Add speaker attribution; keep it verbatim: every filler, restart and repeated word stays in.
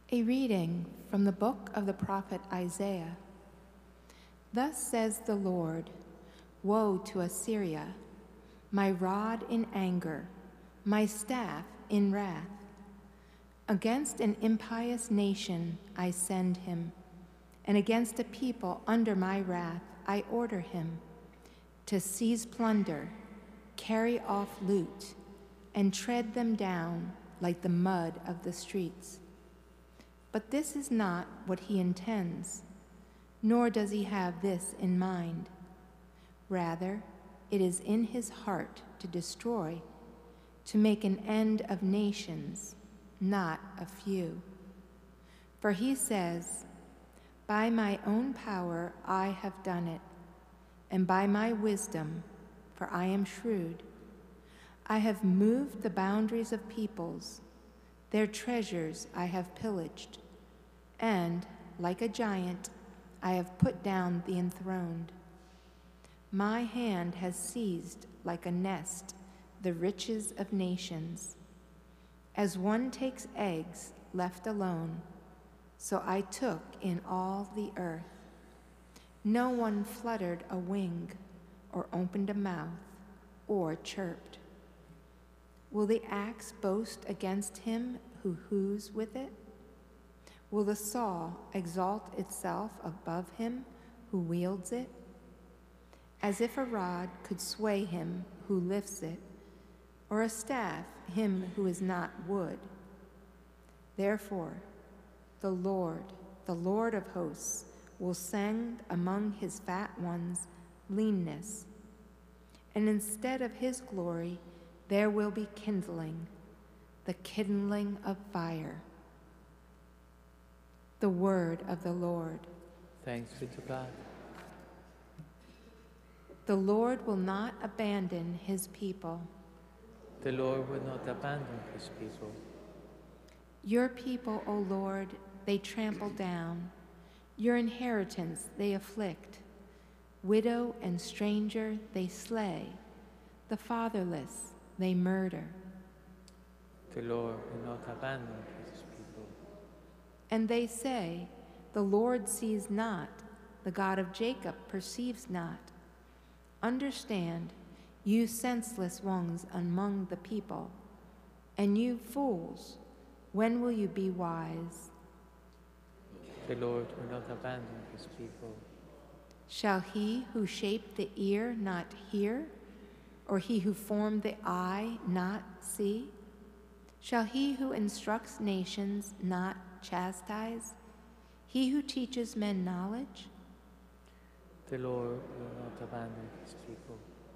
Speaker 1: A reading from the book of the prophet Isaiah. Thus says the Lord, Woe to Assyria, my rod in anger, my staff in wrath. Against an impious nation I send him, and against a people under my wrath I order him, to seize plunder, carry off loot, and tread them down like the mud of the streets. But this is not what he intends, nor does he have this in mind. Rather, it is in his heart to destroy, to make an end of nations, not a few. For he says, By my own power I have done it, and by my wisdom, for I am shrewd, I have moved the boundaries of peoples. Their treasures I have pillaged, and, like a giant, I have put down the enthroned. My hand has seized, like a nest, the riches of nations. As one takes eggs left alone, so I took in all the earth. No one fluttered a wing, or opened a mouth, or chirped. Will the axe boast against him who hews with it? Will the saw exalt itself above him who wields it? As if a rod could sway him who lifts it, or a staff him who is not wood. Therefore, the Lord, the Lord of hosts, will send among his fat ones leanness, and instead of his glory, there will be kindling, the kindling of fire. The word of the Lord.
Speaker 2: Thanks be to God.
Speaker 1: The Lord will not abandon his people.
Speaker 2: The Lord will not abandon his people.
Speaker 1: Your people, O Lord, they trample down. Your inheritance they afflict. Widow and stranger they slay. The fatherless they murder.
Speaker 2: The Lord will not abandon his people.
Speaker 1: And they say, The Lord sees not, the God of Jacob perceives not. Understand, you senseless ones among the people, and you fools, when will you be wise?
Speaker 2: The Lord will not abandon his people.
Speaker 1: Shall he who shaped the ear not hear? Or he who formed the eye not see? Shall he who instructs nations not chastise? He who teaches men knowledge?
Speaker 2: The Lord will not abandon his people.